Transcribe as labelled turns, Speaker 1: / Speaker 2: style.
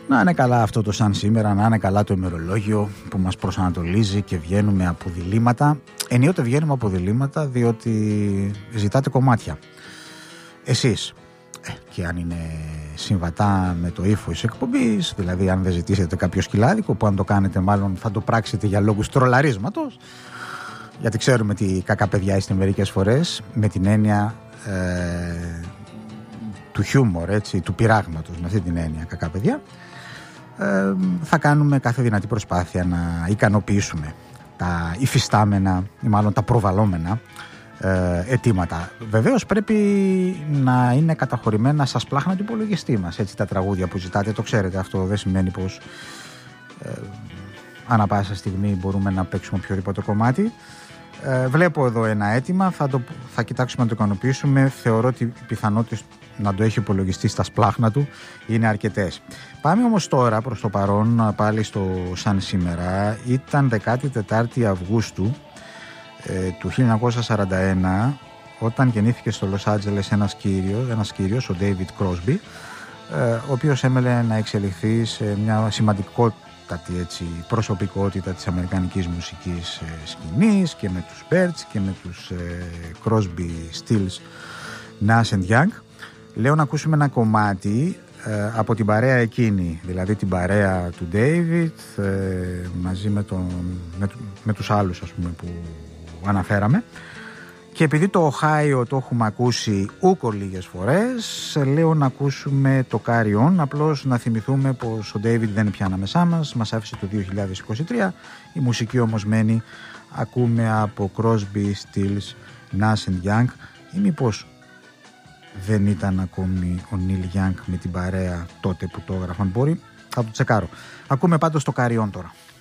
Speaker 1: Να είναι καλά αυτό το σαν σήμερα, να είναι καλά το ημερολόγιο που μας προσανατολίζει και βγαίνουμε από διλήμματα. Ενίοτε βγαίνουμε από διλήμματα διότι ζητάτε κομμάτια. Εσείς, και αν είναι συμβατά με το ύφος εκπομπής, δηλαδή αν δεν ζητήσετε κάποιο σκυλάδικο, που αν το κάνετε μάλλον θα το πράξετε για λόγους τρολαρίσματος, γιατί ξέρουμε τι κακά παιδιά είστε μερικές φορές, με την έννοια του χιούμορ, έτσι, του πειράγματος, με αυτή την έννοια κακά παιδιά. Θα κάνουμε κάθε δυνατή προσπάθεια να ικανοποιήσουμε τα υφιστάμενα ή μάλλον τα προβαλλόμενα αιτήματα. Βεβαίως πρέπει να είναι καταχωρημένα στα σπλάχνα του υπολογιστή μας, έτσι, τα τραγούδια που ζητάτε, το ξέρετε αυτό, δεν σημαίνει πως ανά πάσα στιγμή μπορούμε να παίξουμε οποιοδήποτε κομμάτι. Βλέπω εδώ ένα αίτημα, θα κοιτάξουμε να το ικανοποιήσουμε. Θεωρώ ότι οι πιθανότητες να το έχει υπολογιστεί στα σπλάχνα του είναι αρκετές. Πάμε όμως τώρα προς το παρόν, πάλι στο σαν σήμερα. Ήταν 14η Αυγούστου του 1941, όταν γεννήθηκε στο Λος Άντζελες ένας κύριος, ο David Crosby, ο οποίος έμελε να εξελιχθεί σε μια σημαντικότατη, έτσι, προσωπικότητα της αμερικανικής μουσικής σκηνής, και με τους Birds και με τους Crosby, Stills, Nash and Young. Λέω να ακούσουμε ένα κομμάτι από την παρέα εκείνη, δηλαδή την παρέα του David μαζί με τους άλλους, ας πούμε, που αναφέραμε. Και επειδή το Οχάιο το έχουμε ακούσει ούκο λίγες φορές, λέω να ακούσουμε το Carry On. Απλώς να θυμηθούμε πως ο David δεν είναι πια ανάμεσά μας, μας άφησε το 2023. Η μουσική όμως μένει. Ακούμε από Crosby, Stills, Nash and Young, ή μήπως δεν ήταν ακόμη ο Neil Young με την παρέα τότε που το έγραφαν? Θα το τσεκάρω. Ακούμε πάντως το Carry On τώρα.